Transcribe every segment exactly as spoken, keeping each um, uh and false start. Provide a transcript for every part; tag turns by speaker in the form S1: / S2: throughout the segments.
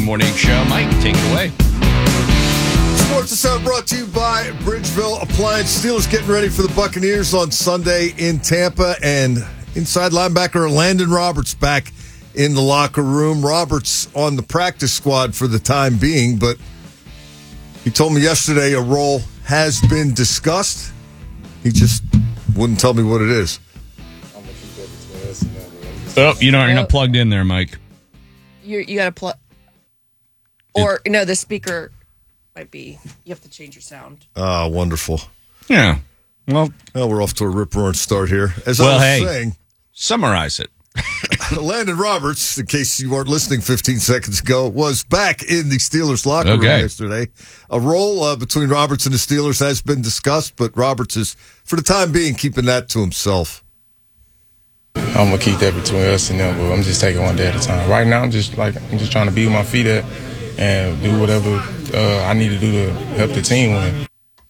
S1: Morning show. Mike, take it away.
S2: Sports Sound brought to you by Bridgeville Appliance. Steelers getting ready for the Buccaneers on Sunday in Tampa, and inside linebacker Landon Roberts back in the locker room. Roberts on the practice squad for the time being, but he told me yesterday a role has been discussed. He just wouldn't tell me what it is.
S1: Oh, you know, you're not plugged in there, Mike.
S3: You you got to plug, or no, the speaker might be. You have to change your sound.
S2: Ah, wonderful.
S1: Yeah. Well,
S2: well, we're off to a rip-roaring start here. As
S1: well,
S2: I was
S1: hey,
S2: saying,
S1: summarize it.
S2: Landon Roberts, in case you weren't listening fifteen seconds ago, was back in the Steelers locker room
S1: okay.
S2: yesterday. A role uh, between Roberts and the Steelers has been discussed, but Roberts is, for the time being, keeping that to himself.
S4: I'm gonna keep that between us and them, but I'm just taking one day at a time. Right now, I'm just like I'm just trying to be with my feet at and do whatever uh, I need to do to help the team win.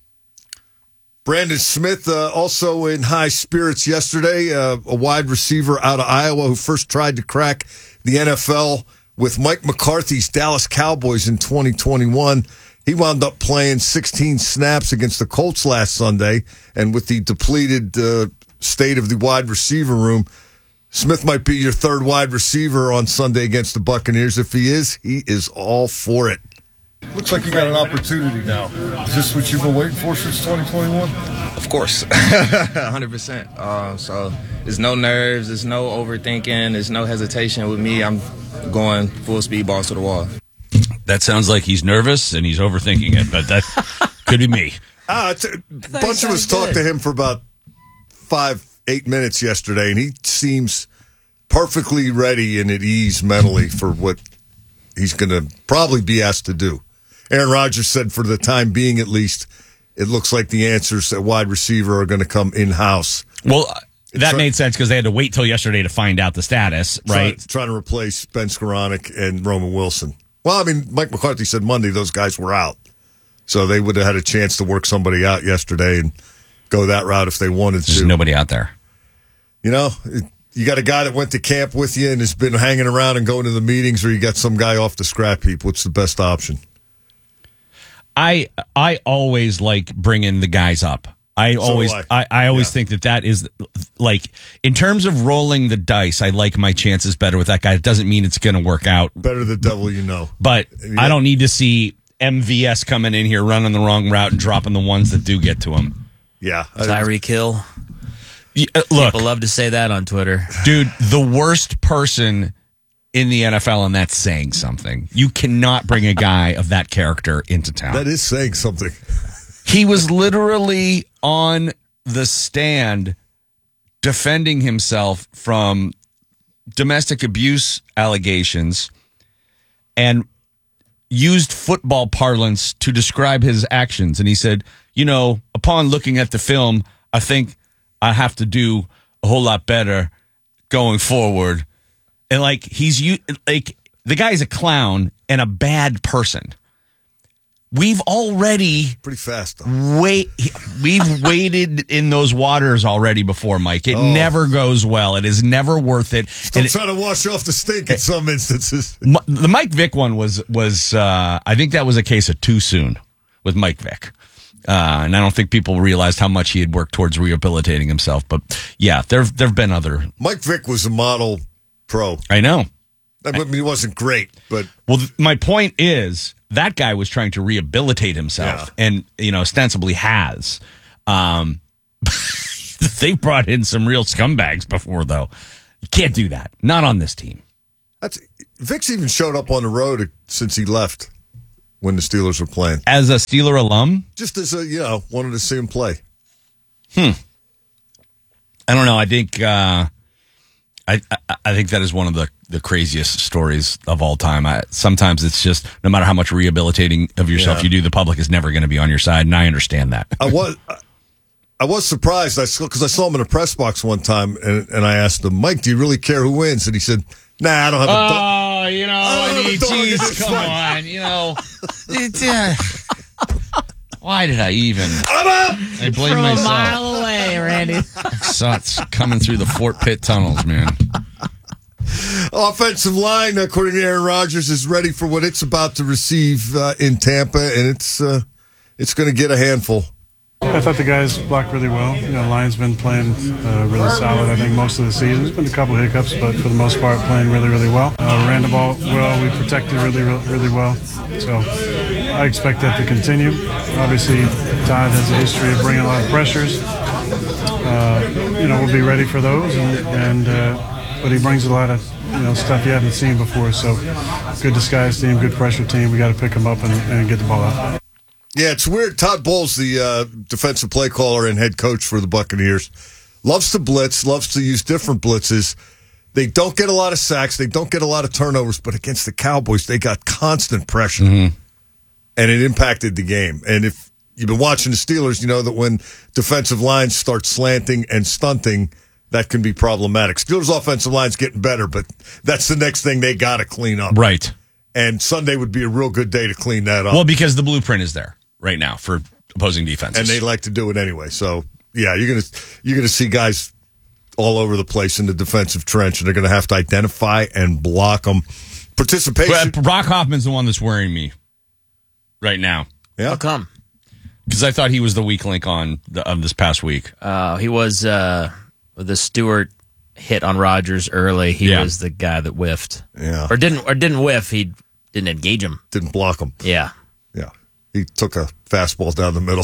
S2: Brandon Smith uh, also in high spirits yesterday, uh, a wide receiver out of Iowa who first tried to crack the N F L with Mike McCarthy's Dallas Cowboys in twenty twenty-one. He wound up playing sixteen snaps against the Colts last Sunday, and with the depleted uh, state of the wide receiver room, Smith might be your third wide receiver on Sunday against the Buccaneers. If he is, he is all for it. Looks like you got an opportunity now. Is this what you've been waiting for since twenty twenty-one?
S5: Of course. one hundred percent. Uh, so there's no nerves, there's no overthinking, there's no hesitation with me. I'm going full speed, balls to the wall.
S1: That sounds like he's nervous and he's overthinking it, but that could be me.
S2: Ah, it's a bunch of us talked to him for about five, eight minutes yesterday, and he seems perfectly ready and at ease mentally for what he's going to probably be asked to do. Aaron Rodgers said for the time being, at least, it looks like the answers at wide receiver are going to come in-house.
S1: Well, that
S2: try-
S1: made sense because they had to wait till yesterday to find out the status, right?
S2: Try, trying to replace Ben Skoranek and Roman Wilson. Well, I mean, Mike McCarthy said Monday those guys were out. So they would have had a chance to work somebody out yesterday and go that route if they wanted
S1: There's
S2: to.
S1: nobody out there.
S2: You know, you got a guy that went to camp with you and has been hanging around and going to the meetings, or you got some guy off the scrap heap. What's the best option?
S1: I I always like bringing the guys up. I
S2: So
S1: always
S2: do
S1: I.
S2: I.
S1: I, always
S2: Yeah.
S1: think that that is like in terms of rolling the dice. I like my chances better with that guy. It doesn't mean it's going to work out,
S2: Better the devil you know.
S1: but
S2: Yeah.
S1: I don't need to see M V S coming in here running the wrong route and dropping the ones that do get to him.
S2: Yeah.
S6: Tyreek Hill.
S1: Yeah, uh, look,
S6: People love to say that on Twitter.
S1: dude, the worst person in the N F L, and that's saying something. You cannot bring a guy of that character into town.
S2: That is saying something.
S1: He was literally on the stand defending himself from domestic abuse allegations and used football parlance to describe his actions. And he said, you know, upon looking at the film, I think I have to do a whole lot better going forward. And like, he's u- like, the guy's a clown and a bad person. We've already
S2: Pretty fast, though.
S1: wait. We've waded in those waters already before, Mike. It
S2: Oh.
S1: never goes well. It is never worth it.
S2: Still
S1: And it-
S2: trying to wash off the stink in some instances.
S1: M- the Mike Vick one was was uh, I think that was a case of too soon with Mike Vick, uh, and I don't think people realized how much he had worked towards rehabilitating himself. But yeah, there there've been other.
S2: Mike Vick was a model pro.
S1: I know.
S2: I mean, he wasn't great, but
S1: Well, th- my point is that guy was trying to rehabilitate himself,
S2: Yeah.
S1: and you know, ostensibly has. Um, they brought in some real scumbags before, though. You can't do that. Not on this team.
S2: that's Vick's even showed up on the road since he left when the Steelers were playing.
S1: As a Steeler alum,
S2: Just as a, you know, wanted to see him play.
S1: I don't know. I think uh, I, I I think that is one of the, the craziest stories of all time. I, sometimes it's just no matter how much rehabilitating of yourself
S2: Yeah.
S1: you do, the public is never going to be on your side, and I understand that.
S2: I was I was surprised I saw because I saw him in a press box one time, and, and I asked him, Mike, do you really care who wins? And he said, Nah, I don't have a dog.
S1: Oh, you know,
S2: I don't
S1: I
S2: have a
S1: mean,
S2: dog in
S1: geez,
S2: this
S1: come
S2: fight.
S1: on, you know. It's, uh, why did I even?
S2: I'm up!
S1: I blame
S6: From a
S1: myself.
S6: mile away, Randy.
S1: I saw it coming through the Fort Pitt tunnels, man.
S2: Offensive line, according to Aaron Rodgers, is ready for what it's about to receive uh, in Tampa, and it's uh, it's going to get a handful.
S7: I thought the guys blocked really well. You know, Lions been playing uh, really solid, I think, most of the season. There's been a couple hiccups, but for the most part, playing really, really well. Uh, ran the ball well. We protected really, really, really well. So I expect that to continue. Obviously, Todd has a history of bringing a lot of pressures. Uh, you know, we'll be ready for those, and, and uh, but he brings a lot of you know stuff you haven't seen before. So good disguise team, good pressure team. We got to pick them up and, and get the ball out.
S2: Yeah, it's weird. Todd Bowles, the uh, defensive play caller and head coach for the Buccaneers, loves to blitz, loves to use different blitzes. They don't get a lot of sacks. They don't get a lot of turnovers, but against the Cowboys, they got constant pressure, mm-hmm. and it impacted the game. And if you've been watching the Steelers, you know that when defensive lines start slanting and stunting, that can be problematic. Steelers' offensive line's getting better, but that's the next thing they got to clean up.
S1: Right.
S2: And Sunday would be a real good day to clean that up.
S1: Well, because the blueprint is there right now for opposing defenses,
S2: and they like to do it anyway. So yeah, you're gonna you're gonna see guys all over the place in the defensive trench, and they're gonna have to identify and block them. Participation.
S1: But Brock Hoffman's the one that's worrying me right now.
S2: Yeah,
S6: How come?
S1: Because I thought he was the weak link on the, of this past week.
S6: Uh, he was uh, the Stewart hit on Rodgers early. He
S1: Yeah.
S6: was the guy that whiffed.
S2: Yeah,
S6: or didn't or didn't whiff. He didn't engage him.
S2: didn't block him.
S6: Yeah.
S2: Yeah, he took a fastball down the middle.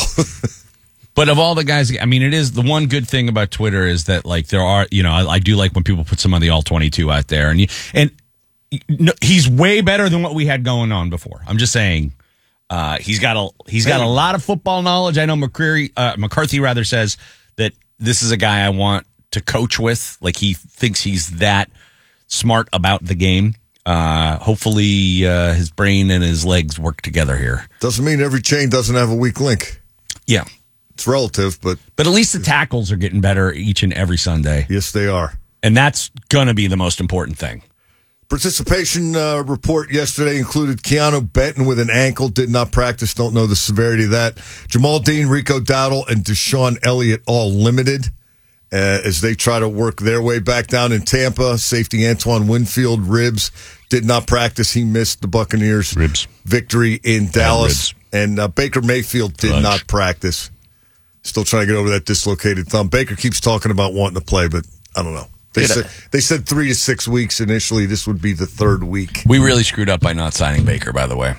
S1: But of all the guys, I mean, it is the one good thing about Twitter is that like there are, you know, I, I do like when people put some of the all twenty-two out there, and you, and no, he's way better than what we had going on before. I'm just saying, uh, he's got a he's got a lot of football knowledge. I know McCreary, uh, McCarthy rather says that this is a guy I want to coach with. Like he thinks he's that smart about the game. Uh, hopefully, uh, his brain and his legs work together here.
S2: Doesn't mean every chain doesn't have a weak link.
S1: Yeah.
S2: It's relative, but
S1: But at least the tackles are getting better each and every Sunday.
S2: yes, they are.
S1: And that's going to be the most important thing.
S2: Participation uh, report yesterday included Keanu Benton with an ankle, did not practice, don't know the severity of that. Jamal Dean, Rico Dowdle, and Deshaun Elliott all limited uh, as they try to work their way back down in Tampa. Safety Antoine Winfield, ribs, did not practice. He missed the Buccaneers'
S1: Ribs.
S2: victory in Dallas. And uh, Baker Mayfield did
S1: Fudge.
S2: not practice. Still trying to get over that dislocated thumb. Baker keeps talking about wanting to play, but I don't know. They
S6: Dude,
S2: said, they said three to six weeks initially. This would be the third week.
S1: We really screwed up by not signing Baker, by the way.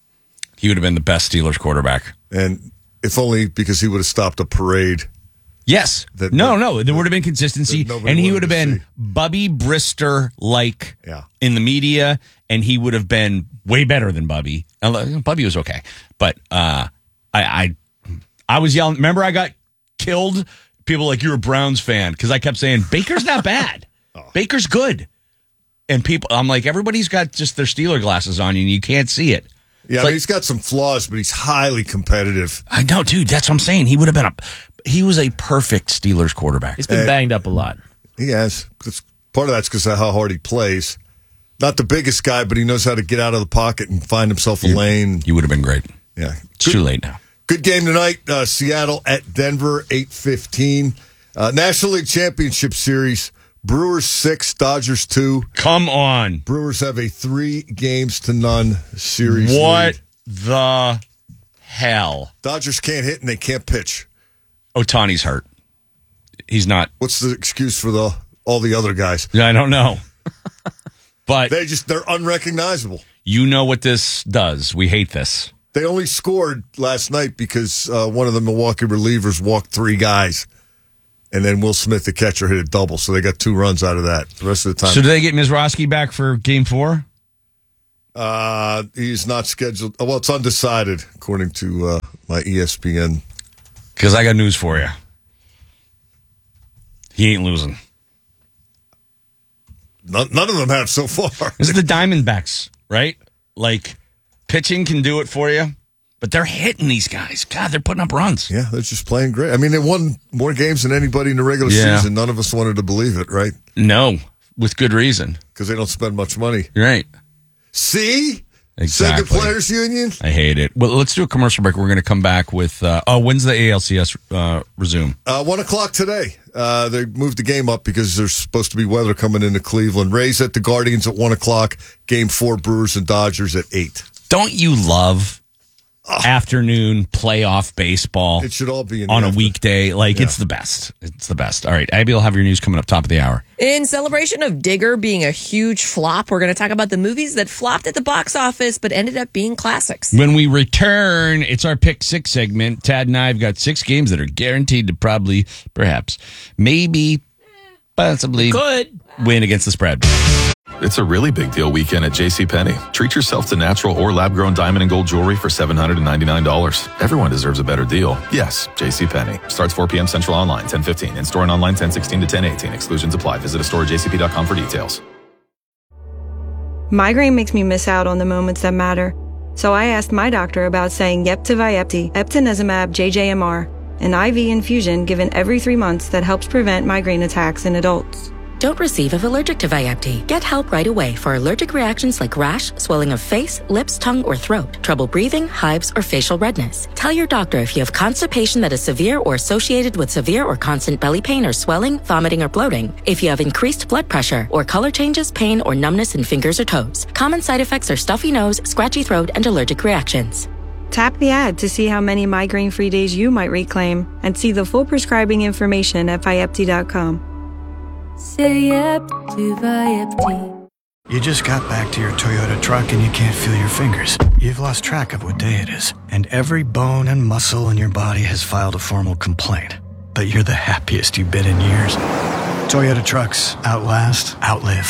S1: He would have been the best Steelers quarterback.
S2: And if only because he would have stopped a parade.
S1: Yes.
S2: That-
S1: no,
S2: that-
S1: no. There would have been consistency.
S2: that nobody
S1: And he
S2: wanted
S1: would have
S2: to
S1: been
S2: see.
S1: Bubby Brister-like
S2: Yeah.
S1: in the media, and he would have been way better than Bubby. Uh, Bubby was okay. But uh, I, I I was yelling. Remember I got killed? People like, you're a Browns fan. Because I kept saying, Baker's not bad.
S2: Oh.
S1: Baker's good. And people, I'm like, everybody's got just their Steeler glasses on you, and you can't see it.
S2: Yeah, I
S1: like-
S2: mean, he's got some flaws, but he's highly competitive.
S1: I know, dude. That's what I'm saying. He would have been a. He was a perfect Steelers quarterback.
S6: He's been banged up a lot.
S2: He has. It's, part of that's because of how hard he plays. Not the biggest guy, but he knows how to get out of the pocket and find himself a lane.
S1: You would have been great.
S2: Yeah.
S1: It's too late now.
S2: Good game tonight. Uh, Seattle at Denver, eight fifteen. Uh, National League Championship Series. Brewers six, Dodgers two.
S1: Come on.
S2: Brewers have a three games to none series
S1: What
S2: lead.
S1: the hell?
S2: Dodgers can't hit and they can't pitch.
S1: Otani's hurt. He's not.
S2: What's the excuse for the all the other guys?
S1: I don't know. But
S2: They just they're unrecognizable.
S1: you know what this does. We hate this.
S2: They only scored last night because uh, one of the Milwaukee relievers walked three guys, and then Will Smith, the catcher, hit a double. So they got two runs out of that. The rest of the time,
S1: So do they get Mizrachi back for game four?
S2: uh, he's not scheduled. Oh, well, it's undecided according to uh, my E S P N.
S1: Because I got news for you. He ain't losing.
S2: None, none of them have so far.
S1: This is the Diamondbacks, right? Like, pitching can do it for you, but they're hitting these guys. God, they're putting up runs.
S2: Yeah, they're just playing great. I mean, they won more games than anybody in the regular
S1: Yeah.
S2: season. None of us wanted to believe it, right?
S1: No, with good reason.
S2: Because they don't spend much money.
S1: You're right.
S2: See?
S1: Exactly.
S2: Second Players Union.
S1: I hate it. Well, let's do a commercial break. We're going to come back with, uh, oh, when's the A L C S uh, resume?
S2: Uh, one o'clock today. Uh, they moved the game up because there's supposed to be weather coming into Cleveland. Rays at the Guardians at one o'clock. Game four, Brewers and Dodgers at eight.
S1: Don't you love oh. afternoon playoff baseball?
S2: It should all be in
S1: on a
S2: after.
S1: weekday. Like,
S2: yeah.
S1: it's the best. It's the best. All right, Abby will have your news coming up top of the hour.
S3: In celebration of Digger being a huge flop, we're going to talk about the movies that flopped at the box office but ended up being classics.
S1: When we return, it's our Pick Six segment. Tad and I have got six games that are guaranteed to probably, perhaps, maybe, possibly
S6: Could.
S1: win against the spread.
S8: It's a really big deal weekend at JCPenney. Treat yourself to natural or lab-grown diamond and gold jewelry for seven hundred ninety-nine dollars. Everyone deserves a better deal. Yes, JCPenney. Starts four p.m. Central online, ten fifteen. In-store and online, ten sixteen to ten eighteen. Exclusions apply. Visit a store at j c p dot com for details.
S9: Migraine makes me miss out on the moments that matter. So I asked my doctor about saying yep to Vyepti, eptinezumab J J M R, an I V infusion given every three months that helps prevent migraine attacks in adults.
S10: Don't receive if allergic to Vyepti. Get help right away for allergic reactions like rash, swelling of face, lips, tongue, or throat, trouble breathing, hives, or facial redness. Tell your doctor if you have constipation that is severe or associated with severe or constant belly pain or swelling, vomiting, or bloating. If you have increased blood pressure or color changes, pain, or numbness in fingers or toes. Common side effects are stuffy nose, scratchy throat, and allergic reactions.
S9: Tap the ad to see how many migraine-free days you might reclaim and see the full prescribing information at Vyepti dot com.
S11: Say yep to Vyepti.
S12: You just got back to your Toyota truck and you can't feel your fingers. You've lost track of what day it is. And every bone and muscle in your body has filed a formal complaint. But you're the happiest you've been in years. Toyota trucks outlast, outlive.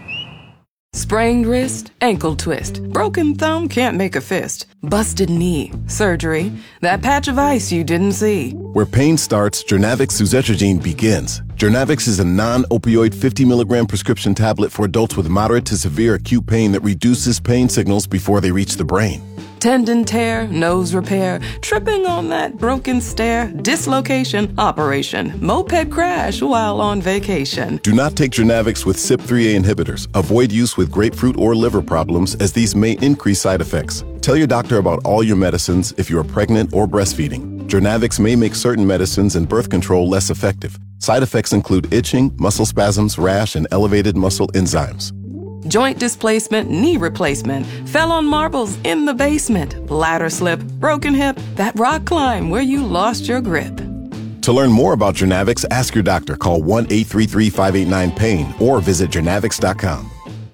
S13: Sprained wrist, ankle twist, broken thumb, can't make a fist, busted knee, surgery, that patch of ice you didn't see.
S14: Where pain starts, Journavx suzetrigine begins. Journavx is a non-opioid fifty milligram prescription tablet for adults with moderate to severe acute pain that reduces pain signals before they reach the brain.
S13: Tendon tear, nose repair, tripping on that broken stair, dislocation, operation, moped crash while on vacation.
S14: Do not take Journavx with C Y P three A inhibitors. Avoid use with grapefruit or liver problems as these may increase side effects. Tell your doctor about all your medicines if you are pregnant or breastfeeding. Journavx may make certain medicines and birth control less effective. Side effects include itching, muscle spasms, rash, and elevated muscle enzymes.
S13: Joint displacement, knee replacement, fell on marbles in the basement, ladder slip, broken hip, that rock climb where you lost your grip.
S14: To learn more about Journavx, ask your doctor. Call one eight three three, five eight nine, pain or visit journavx dot com.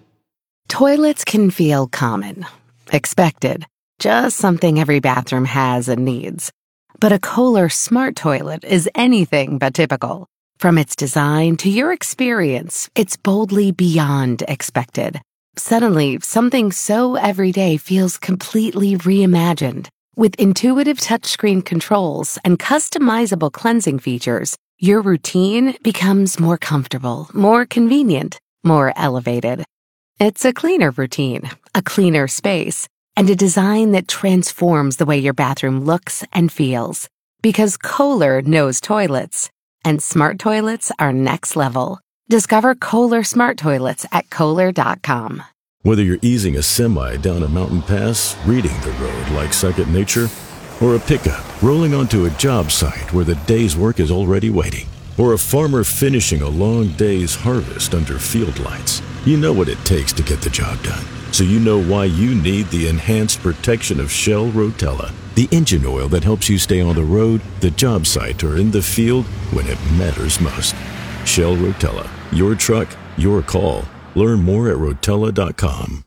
S15: Toilets can feel common, expected, just something every bathroom has and needs. But a Kohler smart toilet is anything but typical. From its design to your experience, it's boldly beyond expected. Suddenly, something so everyday feels completely reimagined. With intuitive touchscreen controls and customizable cleansing features, your routine becomes more comfortable, more convenient, more elevated. It's a cleaner routine, a cleaner space, and a design that transforms the way your bathroom looks and feels. Because Kohler knows toilets. And smart toilets are next level. Discover Kohler smart toilets at Kohler dot com.
S16: Whether you're easing a semi down a mountain pass, reading the road like second nature, or a pickup rolling onto a job site where the day's work is already waiting, or a farmer finishing a long day's harvest under field lights, you know what it takes to get the job done. So you know why you need the enhanced protection of Shell Rotella, the engine oil that helps you stay on the road, the job site, or in the field when it matters most. Shell Rotella. Your truck, your call. Learn more at rotella dot com.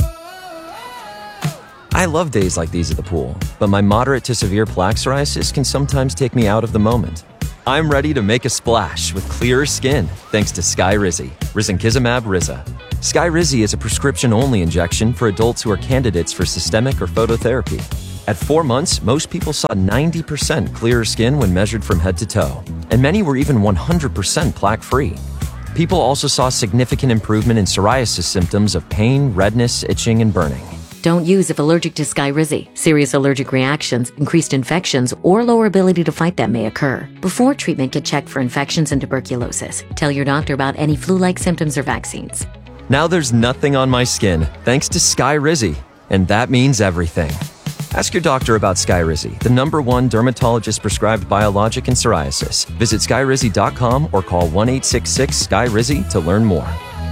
S17: I love days like these at the pool, but my moderate to severe plaque psoriasis can sometimes take me out of the moment. I'm ready to make a splash with clearer skin thanks to Skyrizi, risankizumab Riza. Skyrizi is a prescription-only injection for adults who are candidates for systemic or phototherapy. At four months, most people saw ninety percent clearer skin when measured from head to toe, and many were even one hundred percent plaque-free. People also saw significant improvement in psoriasis symptoms of pain, redness, itching, and burning.
S18: Don't use if allergic to Skyrizi. Serious allergic reactions, increased infections, or lower ability to fight them may occur. Before treatment, get checked for infections and tuberculosis. Tell your doctor about any flu-like symptoms or vaccines.
S17: Now there's nothing on my skin, thanks to Skyrizi. And that means everything. Ask your doctor about Skyrizi, the number one dermatologist-prescribed biologic in psoriasis. Visit skyrizi dot com or call one eight six six S K Y R I Z I to learn more.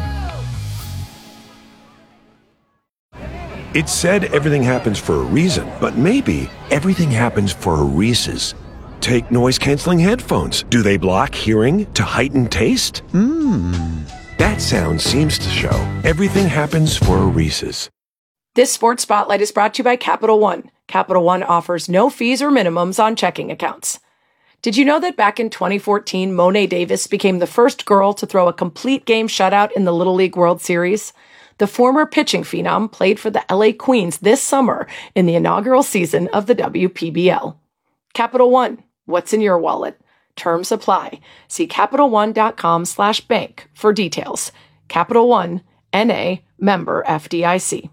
S19: It's said everything happens for a reason, but maybe everything happens for a Reese's. Take noise-canceling headphones. Do they block hearing to heighten taste? Mmm. That sound seems to show everything happens for a Reese's.
S20: This Sports Spotlight is brought to you by Capital One. Capital One offers no fees or minimums on checking accounts. Did you know that back in twenty fourteen, Monet Davis became the first girl to throw a complete game shutout in the Little League World Series? The former pitching phenom played for the L A Queens this summer in the inaugural season of the W P B L. Capital One, what's in your wallet? Terms apply. See CapitalOne.com slash bank for details. Capital One, N A, member F D I C.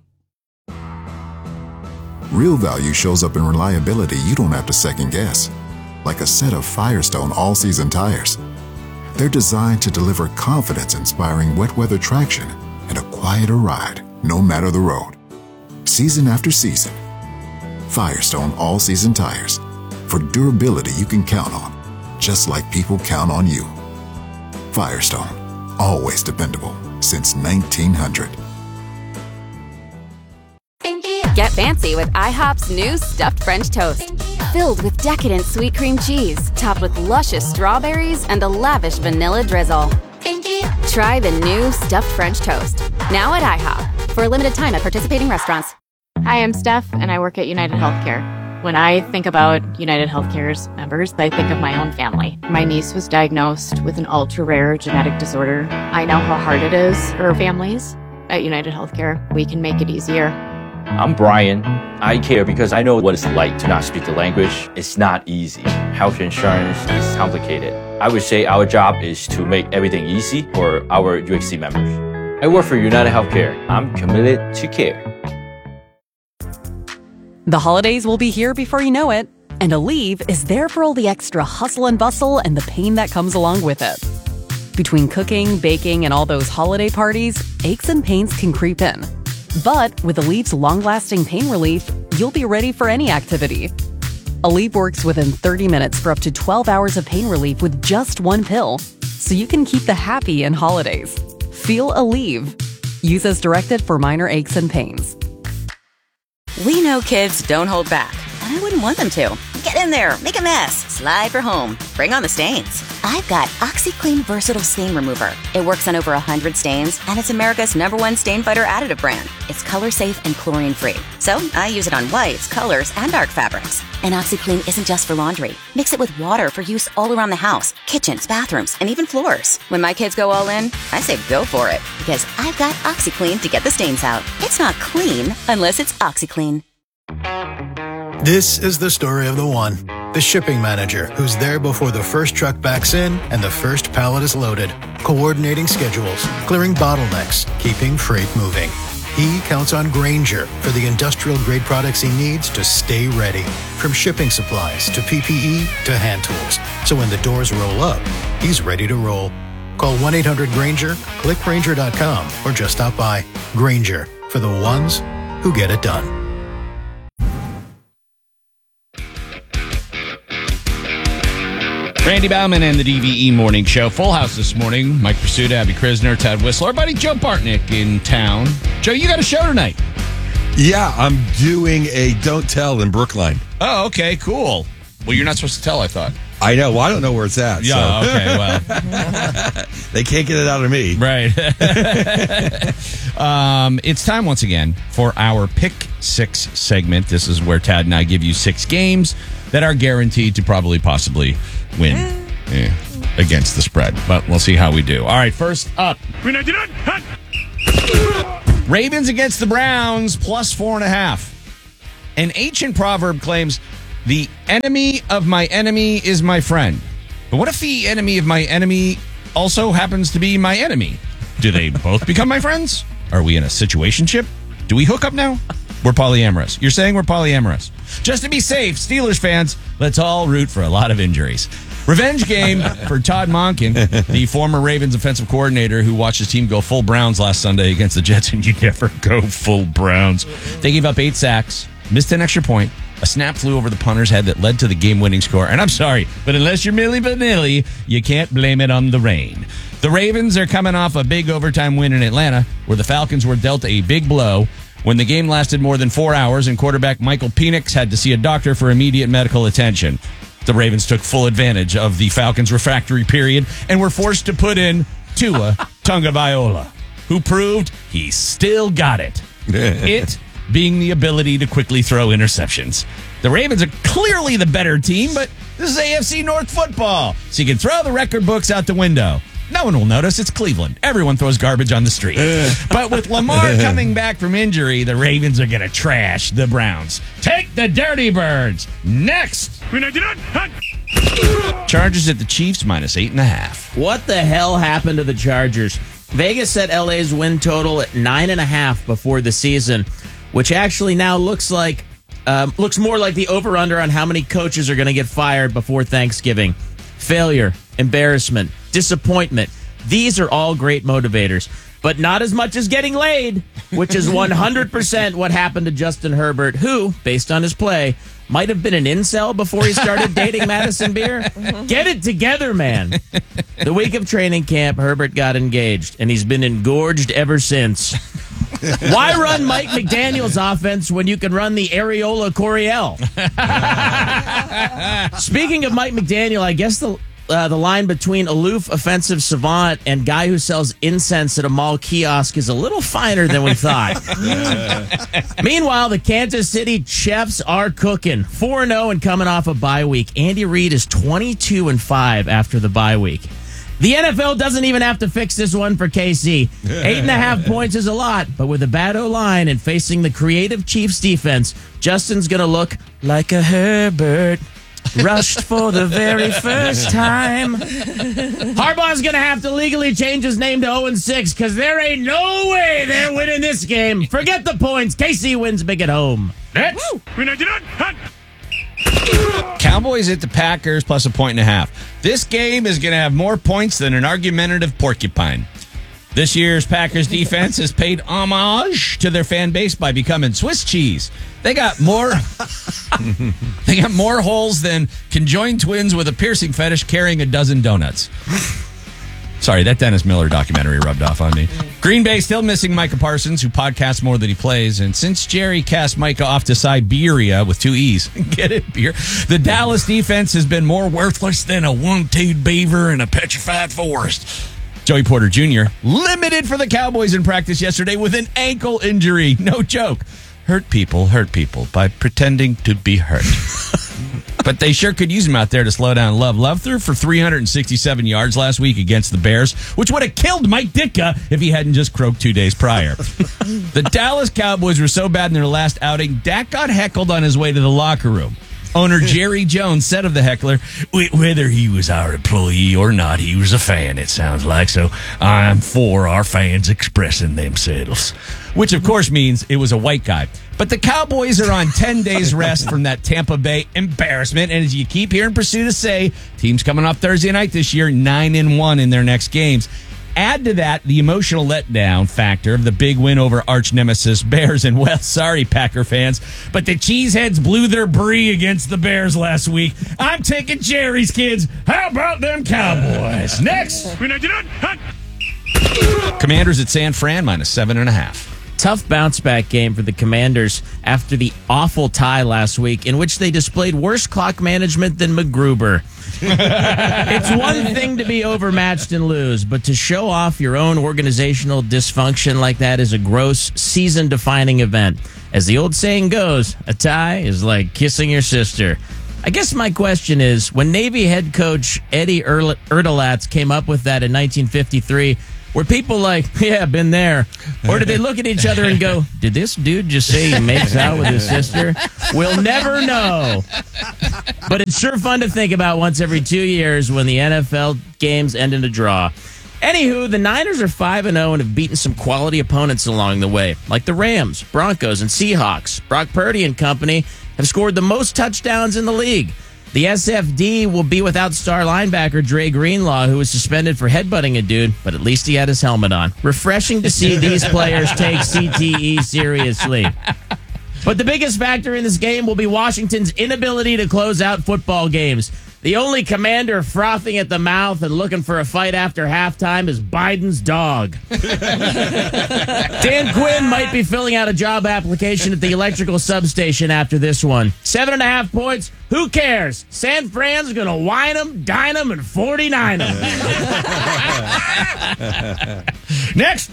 S21: Real value shows up in reliability you don't have to second guess. Like a set of Firestone all-season tires. They're designed to deliver confidence-inspiring wet weather traction and a quieter ride, no matter the road. Season after season. Firestone all-season tires. For durability you can count on, just like people count on you. Firestone. Always dependable. Since nineteen hundred.
S22: Get fancy with IHOP's new stuffed French toast. Filled with decadent sweet cream cheese, topped with luscious strawberries and a lavish vanilla drizzle. Try the new stuffed French toast. Now at IHOP. For a limited time at participating restaurants.
S23: Hi, I'm Steph, and I work at United Healthcare. When I think about United Healthcare's members, I think of my own family. My niece was diagnosed with an ultra-rare genetic disorder. I know how hard it is for families. At United Healthcare, we can make it easier.
S24: I'm Brian. I care because I know what it's like to not speak the language. It's not easy. Health insurance is complicated. I would say our job is to make everything easy for our U X C members. I work for United Healthcare. I'm committed to care.
S25: The holidays will be here before you know it, and Aleve is there for all the extra hustle and bustle and the pain that comes along with it. Between cooking, baking, and all those holiday parties, aches and pains can creep in. But with Aleve's long-lasting pain relief, you'll be ready for any activity. Aleve works within thirty minutes for up to twelve hours of pain relief with just one pill, so you can keep the happy in holidays. Feel Aleve. Use as directed for minor aches and pains.
S26: We know kids don't hold back, and I wouldn't want them to. Get in there, make a mess, slide for home, bring on the stains. I've got OxyClean Versatile Stain Remover. It works on over one hundred stains, and it's America's number one stain fighter additive brand. It's color safe and chlorine free. So I use it on whites, colors, and dark fabrics. And OxyClean isn't just for laundry. Mix it with water for use all around the house, kitchens, bathrooms, and even floors. When my kids go all in, I say go for it, because I've got OxyClean to get the stains out. It's not clean unless it's OxyClean.
S12: This is the story of the one, the shipping manager who's there before the first truck backs in and the first pallet is loaded, coordinating schedules, clearing bottlenecks, keeping freight moving. He counts on Grainger for the industrial-grade products he needs to stay ready, from shipping supplies to P P E to hand tools. So when the doors roll up, he's ready to roll. Call one eight hundred Grainger, click Grainger dot com, or just stop by. Grainger, for the ones who get it done.
S1: Randy Bauman and the D V E Morning Show. Full house this morning. Mike Pursuta, Abby Krisner, Ted Whistler. Our buddy Joe Bartnick in town. Joe, you got a show tonight.
S2: Yeah, I'm doing a Don't Tell in Brookline.
S1: Oh, okay, cool. Well, you're not supposed to tell, I thought.
S2: I know. Well, I don't know where it's at.
S1: Yeah,
S2: so.
S1: okay, well.
S2: They can't get it out of me.
S1: Right. um, it's time once again for our Pick Six segment. This is where Tad and I give you six games that are guaranteed to probably possibly win eh, against the spread. But we'll see how we do. All right, first up. Ravens against the Browns, plus four and a half. An ancient proverb claims, the enemy of my enemy is my friend. But what if the enemy of my enemy also happens to be my enemy? Do they both become my friends? Are we in a situationship? Do we hook up now? We're polyamorous. You're saying we're polyamorous. Just to be safe, Steelers fans, let's all root for a lot of injuries. Revenge game for Todd Monken, the former Ravens offensive coordinator who watched his team go full Browns last Sunday against the Jets, and you never go full Browns. They gave up eight sacks, missed an extra point. A snap flew over the punter's head that led to the game-winning score. And I'm sorry, but unless you're Milli Vanilli, you can't blame it on the rain. The Ravens are coming off a big overtime win in Atlanta, where the Falcons were dealt a big blow when the game lasted more than four hours and quarterback Michael Penix had to see a doctor for immediate medical attention. The Ravens took full advantage of the Falcons' refractory period and were forced to put in Tua Tagovailoa, who proved he still got it. It being the ability to quickly throw interceptions. The Ravens are clearly the better team, but this is A F C North football, so you can throw the record books out the window. No one will notice. It's Cleveland. Everyone throws garbage on the street. But with Lamar coming back from injury, the Ravens are going to trash the Browns. Take the Dirty Birds. Next. Chargers at the Chiefs minus eight and a half.
S3: What the hell happened to the Chargers? Vegas set L A's win total at nine and a half before the season, which actually now looks like um, looks more like the over-under on how many coaches are going to get fired before Thanksgiving. Failure, embarrassment, disappointment. These are all great motivators, but not as much as getting laid, which is one hundred percent what happened to Justin Herbert, who, based on his play, might have been an incel before he started dating Madison Beer. Get it together, man. The week of training camp, Herbert got engaged, and he's been engorged ever since. Why run Mike McDaniel's offense when you can run the Areola Coryell? Speaking of Mike McDaniel, I guess the uh, the line between aloof offensive savant and guy who sells incense at a mall kiosk is a little finer than we thought. Meanwhile, the Kansas City Chiefs are cooking. four and oh and coming off a bye week. Andy Reid is twenty-two and five after the bye week. The N F L doesn't even have to fix this one for K C. Eight and a half points is a lot, but with a bad O-line and facing the creative Chiefs defense, Justin's going to look like a Herbert, rushed for the very first time. Harbaugh's going to have to legally change his name to oh and six because there ain't no way they're winning this game. Forget the points. K C wins big at home. Next.
S1: Cowboys at the Packers plus a point and a half. This game is going to have more points than an argumentative porcupine. This year's Packers defense has paid homage to their fan base by becoming Swiss cheese. They got more they got more holes than conjoined twins with a piercing fetish carrying a dozen donuts. Sorry, that Dennis Miller documentary rubbed off on me. Green Bay still missing Micah Parsons, who podcasts more than he plays. And since Jerry cast Micah off to Siberia with two E's, get it, beer, the Dallas defense has been more worthless than a one-toed beaver in a petrified forest. Joey Porter Junior limited for the Cowboys in practice yesterday with an ankle injury. No joke. Hurt people, hurt people by pretending to be hurt. But they sure could use him out there to slow down Love. Love threw for three hundred sixty-seven yards last week against the Bears, which would have killed Mike Ditka if he hadn't just croaked two days prior. The Dallas Cowboys were so bad in their last outing, Dak got heckled on his way to the locker room. Owner Jerry Jones said of the heckler, whether he was our employee or not, he was a fan, it sounds like, so I'm for our fans expressing themselves. Which, of course, means it was a white guy. But the Cowboys are on ten days rest from that Tampa Bay embarrassment, and as you keep hearing Pursuta say, teams coming off Thursday night this year, nine and one in their next games. Add to that the emotional letdown factor of the big win over arch nemesis Bears, and well, sorry, Packer fans, but the Cheeseheads blew their brie against the Bears last week. I'm taking Jerry's kids. How about them Cowboys? Next. Commanders at San Fran minus seven and a half.
S3: Tough bounce-back game for the Commanders after the awful tie last week in which they displayed worse clock management than MacGruber. It's one thing to be overmatched and lose, but to show off your own organizational dysfunction like that is a gross, season-defining event. As the old saying goes, a tie is like kissing your sister. I guess my question is, when Navy head coach Eddie Erl- Erdelatz came up with that in nineteen fifty-three, were people like, yeah, been there? Or did they look at each other and go, did this dude just say he makes out with his sister? We'll never know. But it's sure fun to think about once every two years when the N F L games end in a draw. Anywho, the Niners are five and oh and have beaten some quality opponents along the way, like the Rams, Broncos, and Seahawks. Brock Purdy and company have scored the most touchdowns in the league. The S F D will be without star linebacker Dre Greenlaw, who was suspended for headbutting a dude, but at least he had his helmet on. Refreshing to see these players take C T E seriously. But the biggest factor in this game will be Washington's inability to close out football games. The only commander frothing at the mouth and looking for a fight after halftime is Biden's dog. Dan Quinn might be filling out a job application at the electrical substation after this one. Seven and a half points. Who cares? San Fran's going to wine them, dine them, and forty-nine them.
S1: Next.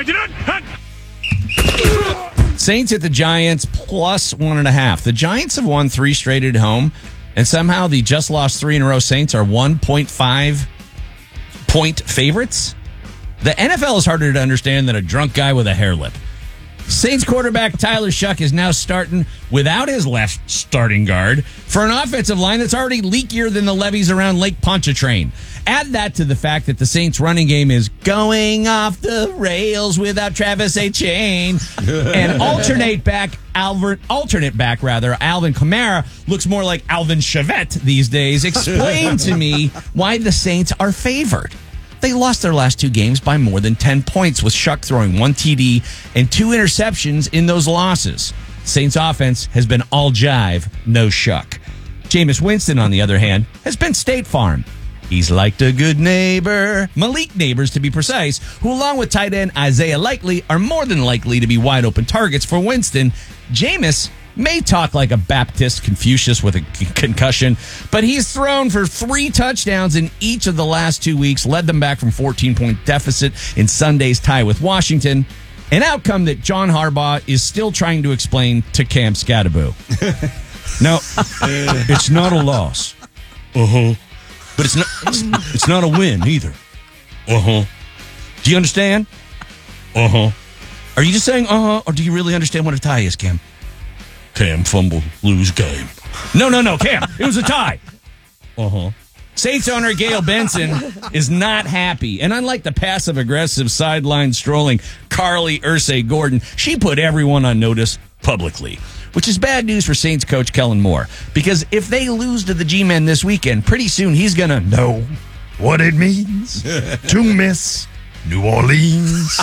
S1: Saints at the Giants plus one and a half. The Giants have won three straight at home, and somehow the just lost three in a row Saints are one point five point favorites. The N F L is harder to understand than a drunk guy with a hair lip. Saints quarterback Tyler Shuck is now starting without his left starting guard for an offensive line that's already leakier than the levees around Lake Pontchartrain. Add that to the fact that the Saints running game is going off the rails without Travis Etienne. And alternate back Alvin, alternate back rather, Alvin Kamara looks more like Alvin Chavette these days. Explain to me why the Saints are favored. They lost their last two games by more than ten points, with Shuck throwing one T D and two interceptions in those losses. Saints offense has been all jive, no Shuck. Jameis Winston, on the other hand, has been State Farm. He's liked a good neighbor, Malik Neighbors to be precise, who along with tight end Isaiah Likely are more than likely to be wide open targets for Winston. Jameis may talk like a Baptist Confucius with a c- concussion, but he's thrown for three touchdowns in each of the last two weeks, led them back from fourteen-point deficit in Sunday's tie with Washington, an outcome that John Harbaugh is still trying to explain to Cam Scatterbo. No, it's not a loss. Uh-huh. But it's not, it's, it's not a win either. Uh-huh. Do you understand? Uh-huh. Are you just saying uh-huh, or do you really understand what a tie is, Cam? Cam fumble, lose game. No, no, no, Cam. It was a tie. Uh-huh. Saints owner Gail Benson is not happy. And unlike the passive-aggressive, sideline strolling Carly Ursay Gordon, she put everyone on notice publicly, which is bad news for Saints coach Kellen Moore. Because if they lose to the G-Men this weekend, pretty soon he's going to know what it means to miss New Orleans.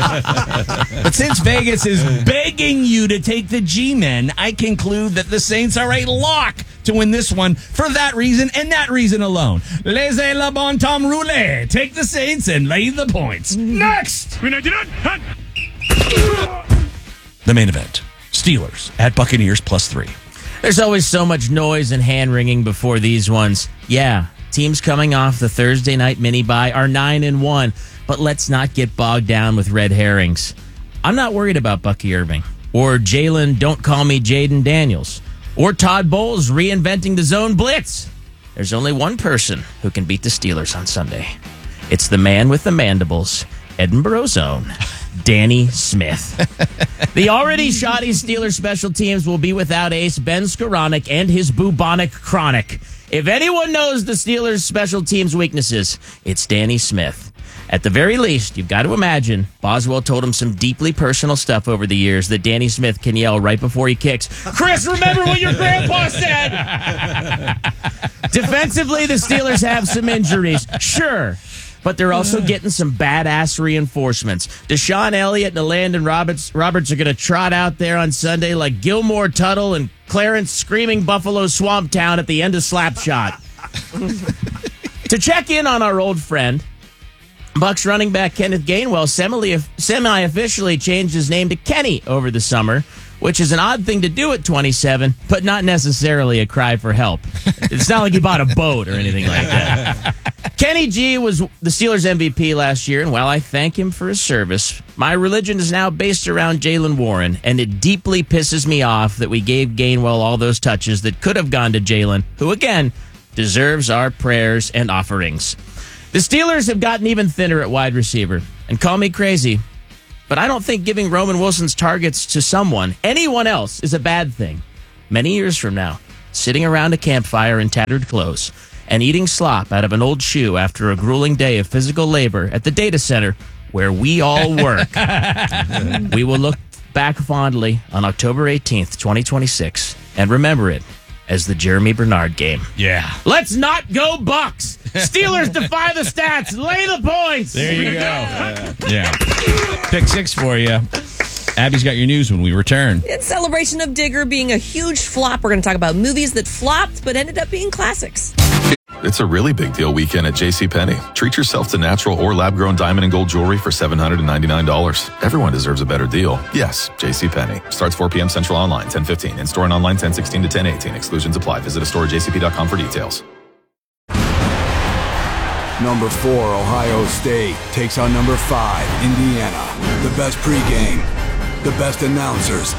S1: But since Vegas is begging you to take the G-Men, I conclude that the Saints are a lock to win this one for that reason and that reason alone. Laissez le bon temps rouler. Take the Saints and lay the points. Next! The main event. Steelers at Buccaneers plus three.
S3: There's always so much noise and hand-wringing before these ones. Yeah, teams coming off the Thursday night mini-bye are nine and one. But let's not get bogged down with red herrings. I'm not worried about Bucky Irving or Jalen Don't Call Me Jaden Daniels or Todd Bowles reinventing the zone blitz. There's only one person who can beat the Steelers on Sunday. It's the man with the mandibles, Edinburgh's own, Danny Smith. The already shoddy Steelers special teams will be without ace Ben Skoranek and his bubonic chronic. If anyone knows the Steelers special teams weaknesses, it's Danny Smith. At the very least, you've got to imagine Boswell told him some deeply personal stuff over the years that Danny Smith can yell right before he kicks. Chris, remember what your grandpa said! Defensively, the Steelers have some injuries. Sure. But they're also getting some badass reinforcements. Deshaun Elliott and Landon Roberts, Roberts are going to trot out there on Sunday like Gilmore Tuttle and Clarence screaming Buffalo Swamp Town at the end of Slapshot. To check in on our old friend, Bucs running back Kenneth Gainwell semi-officially changed his name to Kenny over the summer, which is an odd thing to do at twenty-seven, but not necessarily a cry for help. It's not like he bought a boat or anything like that. Kenny G was the Steelers' M V P last year, and while I thank him for his service, my religion is now based around Jaylen Warren, and it deeply pisses me off that we gave Gainwell all those touches that could have gone to Jaylen, who, again, deserves our prayers and offerings. The Steelers have gotten even thinner at wide receiver, and call me crazy, but I don't think giving Roman Wilson's targets to someone, anyone else, is a bad thing. Many years from now, sitting around a campfire in tattered clothes and eating slop out of an old shoe after a grueling day of physical labor at the data center where we all work, we will look back fondly on October eighteenth, twenty twenty-six, and remember it as the Jeremy Bernard game.
S1: Yeah.
S3: Let's not go Bucks. Steelers defy the stats. Lay the points.
S1: There you go. Uh, yeah. Pick six for you. Abby's got your news when we return.
S4: In celebration of Digger being a huge flop, we're going to talk about movies that flopped but ended up being classics.
S5: It's a really big deal weekend at JCPenney. Treat yourself to natural or lab-grown diamond and gold jewelry for seven hundred ninety-nine dollars. Everyone deserves a better deal. Yes, JCPenney. Starts four p.m. Central online, ten fifteen. In-store and online, ten sixteen to ten eighteen. Exclusions apply. Visit a store at j c p dot com for details.
S6: Number four, Ohio State takes on number five, Indiana. The best pregame, the best announcers.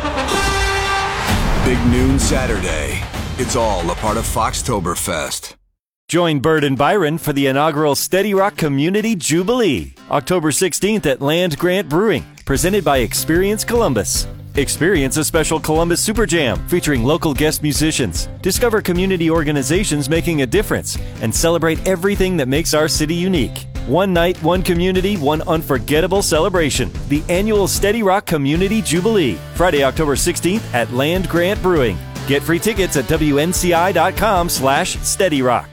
S6: Big noon Saturday. It's all a part of Foxtoberfest.
S7: Join Bird and Byron for the inaugural Steady Rock Community Jubilee, October sixteenth at Land Grant Brewing, presented by Experience Columbus. Experience a special Columbus Super Jam featuring local guest musicians. Discover community organizations making a difference and celebrate everything that makes our city unique. One night, one community, one unforgettable celebration. The annual Steady Rock Community Jubilee, Friday, October sixteenth at Land Grant Brewing. Get free tickets at W N C I dot com slash Steady Rock.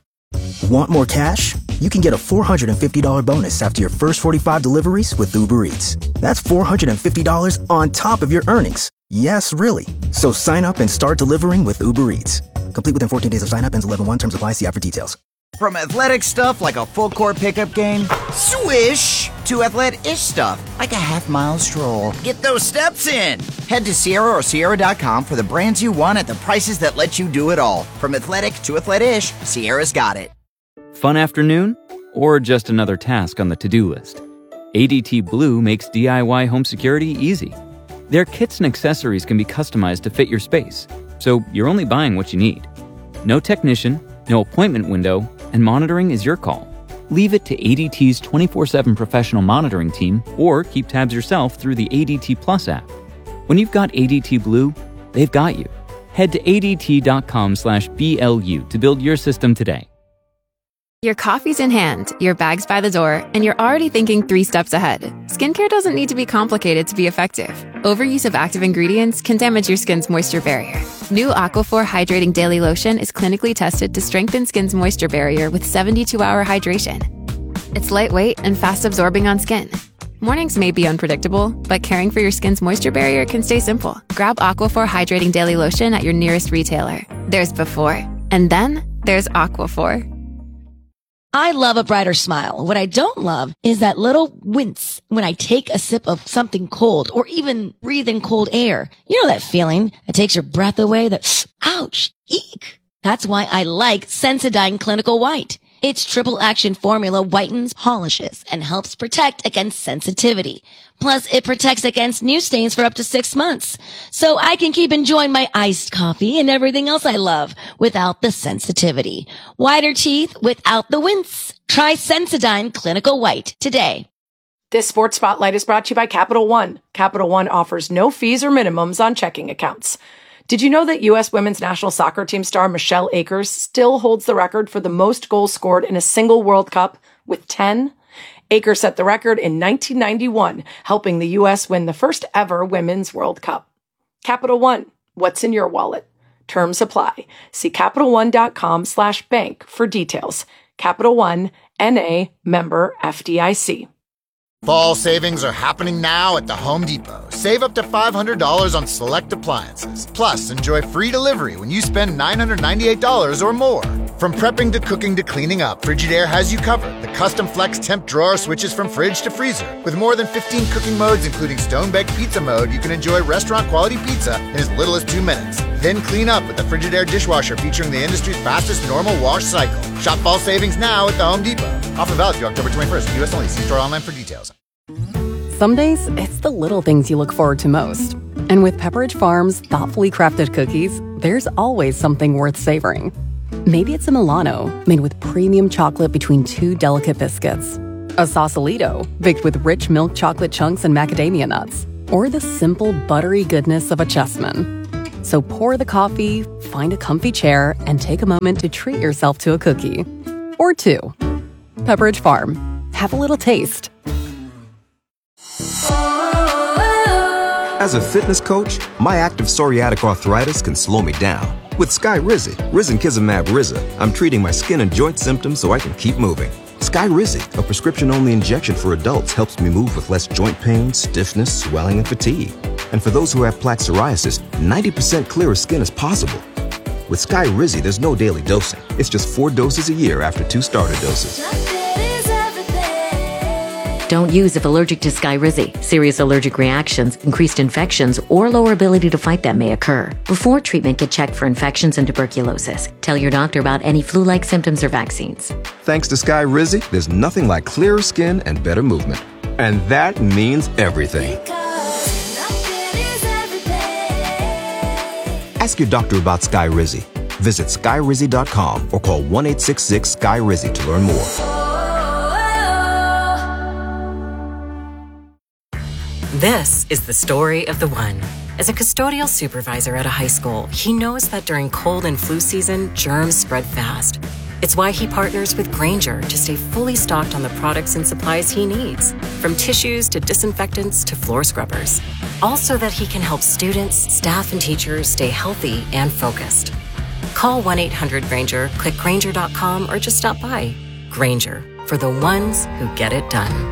S8: Want more cash? You can get a four hundred fifty dollars bonus after your first forty-five deliveries with Uber Eats. That's four hundred fifty dollars on top of your earnings. Yes, really. So sign up and start delivering with Uber Eats. Complete within fourteen days of sign up. Ends eleven one. Terms apply. See app for details.
S10: From athletic stuff like a full court pickup game, swish, to athletic-ish stuff like a half mile stroll. Get those steps in. Head to Sierra or Sierra dot com for the brands you want at the prices that let you do it all. From athletic to athletic-ish, Sierra's got it.
S27: Fun afternoon? Or just another task on the to-do list? A D T Blue makes D I Y home security easy. Their kits and accessories can be customized to fit your space, so you're only buying what you need. No technician, no appointment window, and monitoring is your call. Leave it to A D T's twenty-four seven professional monitoring team, or keep tabs yourself through the A D T Plus app. When you've got A D T Blue, they've got you. Head to A D T dot com slash B L U to build your system today.
S28: Your coffee's in hand, your bag's by the door, and you're already thinking three steps ahead. Skincare doesn't need to be complicated to be effective. Overuse of active ingredients can damage your skin's moisture barrier. New Aquaphor Hydrating Daily Lotion is clinically tested to strengthen skin's moisture barrier with seventy-two hour hydration. It's lightweight and fast-absorbing on skin. Mornings may be unpredictable, but caring for your skin's moisture barrier can stay simple. Grab Aquaphor Hydrating Daily Lotion at your nearest retailer. There's before, and then there's Aquaphor.
S29: I love a brighter smile. What I don't love is that little wince when I take a sip of something cold or even breathe in cold air. You know that feeling that takes your breath away, that ouch, eek. That's why I like Sensodyne Clinical White. Its triple action formula whitens, polishes, and helps protect against sensitivity. Plus, it protects against new stains for up to six months. So I can keep enjoying my iced coffee and everything else I love without the sensitivity. Whiter teeth without the wince. Try Sensodyne Clinical White today.
S20: This Sports Spotlight is brought to you by Capital One. Capital One offers no fees or minimums on checking accounts. Did you know that U S women's national soccer team star Michelle Akers still holds the record for the most goals scored in a single World Cup with ten? Akers set the record in nineteen ninety-one, helping the U S win the first ever Women's World Cup. Capital One, what's in your wallet? Terms apply. See Capital One dot com slash bank for details. Capital One, N A, member F D I C.
S30: Fall savings are happening now at the Home Depot. Save up to five hundred dollars on select appliances. Plus, enjoy free delivery when you spend nine hundred ninety-eight dollars or more. From prepping to cooking to cleaning up, Frigidaire has you covered. The custom flex temp drawer switches from fridge to freezer. With more than fifteen cooking modes, including stone-baked pizza mode, you can enjoy restaurant-quality pizza in as little as two minutes. Then clean up with the Frigidaire dishwasher featuring the industry's fastest normal wash cycle. Shop fall savings now at the Home Depot. Offer valid through October twenty-first. U S only. See store online for details.
S25: Some days, it's the little things you look forward to most. And with Pepperidge Farm's thoughtfully crafted cookies, there's always something worth savoring. Maybe it's a Milano, made with premium chocolate between two delicate biscuits. A Sausalito, baked with rich milk chocolate chunks and macadamia nuts. Or the simple, buttery goodness of a Chessman. So pour the coffee, find a comfy chair, and take a moment to treat yourself to a cookie. Or two. Pepperidge Farm. Have a little taste.
S31: As a fitness coach, my active psoriatic arthritis can slow me down.
S9: With Skyrizi, risankizumab Riza, I'm treating my skin and joint symptoms so I can keep moving. Skyrizi, a prescription-only injection for adults, helps me move with less joint pain, stiffness, swelling, and fatigue. And for those who have plaque psoriasis, ninety percent clearer skin is possible. With Skyrizi, there's no daily dosing. It's just four doses a year after two starter doses.
S11: Don't use if allergic to Skyrizi. Serious allergic reactions, increased infections, or lower ability to fight them may occur. Before treatment, get checked for infections and tuberculosis. Tell your doctor about any flu-like symptoms or vaccines.
S9: Thanks to Skyrizi, there's nothing like clearer skin and better movement. And that means everything. Ask your doctor about Skyrizi. Visit skyrizi dot com or call one eight six six Skyrizi to learn more.
S13: This is the story of the one. As a custodial supervisor at a high school, he knows that during cold and flu season, germs spread fast. It's why he partners with Grainger to stay fully stocked on the products and supplies he needs, from tissues to disinfectants to floor scrubbers. All so that he can help students, staff, and teachers stay healthy and focused. Call one eight hundred Grainger, click Grainger dot com, or just stop by. Grainger, for the ones who get it done.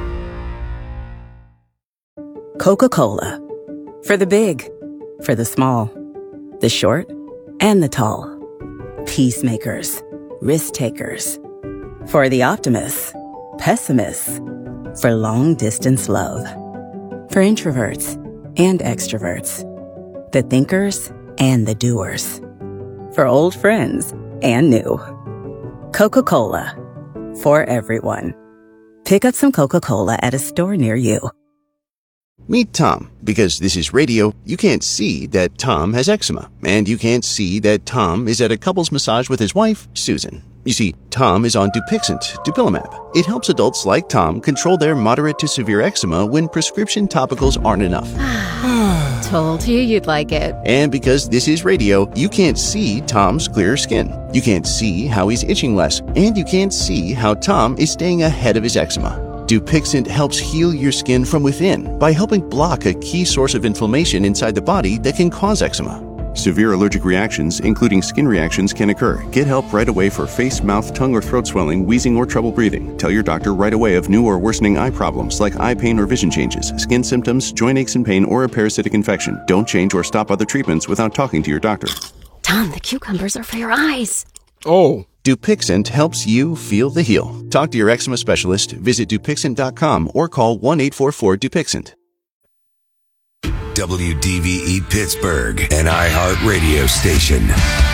S14: Coca-Cola. For the big, for the small, the short, and the tall. Peacemakers, risk takers. For the optimists, pessimists. For long distance love. For introverts and extroverts. The thinkers and the doers. For old friends and new. Coca-Cola. For everyone. Pick up some Coca-Cola at a store near you.
S15: Meet Tom. Because this is radio, you can't see that Tom has eczema. And you can't see that Tom is at a couples massage with his wife, Susan. You see, Tom is on Dupixent, Dupilumab. It helps adults like Tom control their moderate to severe eczema when prescription topicals aren't enough.
S28: Told you you'd like it.
S15: And because this is radio, you can't see Tom's clearer skin. You can't see how he's itching less. And you can't see how Tom is staying ahead of his eczema. Dupixent helps heal your skin from within by helping block a key source of inflammation inside the body that can cause eczema. Severe allergic reactions, including skin reactions, can occur. Get help right away for face, mouth, tongue, or throat swelling, wheezing, or trouble breathing. Tell your doctor right away of new or worsening eye problems like eye pain or vision changes, skin symptoms, joint aches and pain, or a parasitic infection. Don't change or stop other treatments without talking to your doctor.
S11: Tom, the cucumbers are for your eyes.
S15: Oh. Dupixent helps you feel the heal. Talk to your eczema specialist, visit Dupixent dot com, or call one eight four four Dupixent.
S16: W D V E Pittsburgh, an iHeart radio station.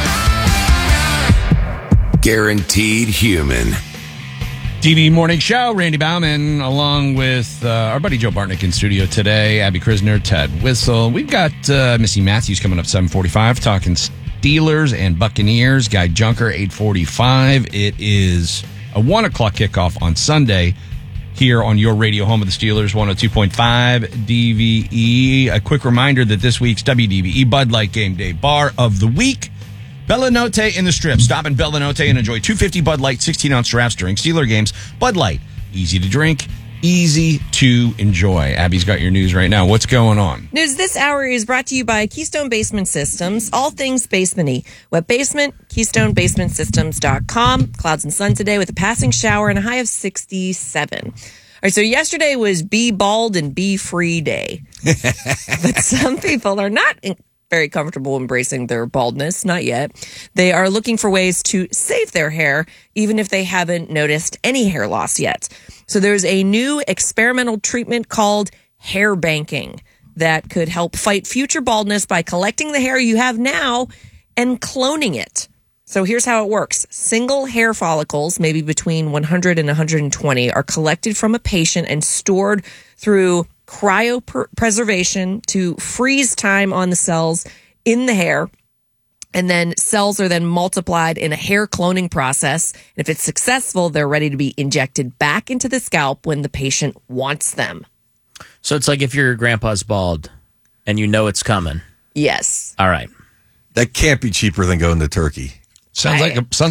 S16: Guaranteed human.
S1: T V Morning Show, Randy Bauman, along with uh, our buddy Joe Bartnick in studio today, Abby Krisner, Ted Whistle. We've got uh, Missy Matthews coming up seven forty-five, talking Steelers and Buccaneers. Guy Junker, eight forty-five. It is a one o'clock kickoff on Sunday here on your radio home of the Steelers, one oh two point five D V E. A quick reminder that this week's W D V E Bud Light Game Day Bar of the Week, Bella Notte in the Strip. Stop in Bella Notte and enjoy two fifty Bud Light sixteen ounce drafts during Steeler games. Bud Light, easy to drink, easy to enjoy. Abby's got your news right now. What's going on?
S4: News this hour is brought to you by Keystone Basement Systems. All things basement-y. Wet basement, keystone basement systems dot com. Clouds and sun today with a passing shower and a high of sixty-seven. All right, so yesterday was Be Bald and Be Free Day. But some people are not very comfortable embracing their baldness. Not yet. They are looking for ways to save their hair, even if they haven't noticed any hair loss yet. So there's a new experimental treatment called hair banking that could help fight future baldness by collecting the hair you have now and cloning it. So here's how it works. Single hair follicles, maybe between one hundred and one hundred twenty, are collected from a patient and stored through cryopreservation to freeze time on the cells in the hair. And then cells are then multiplied in a hair cloning process. And if it's successful, they're ready to be injected back into the scalp when the patient wants them.
S3: So it's like if your grandpa's bald and you know it's coming.
S4: Yes.
S3: All right.
S2: That can't be cheaper than going to Turkey.
S1: Sounds like a, sounds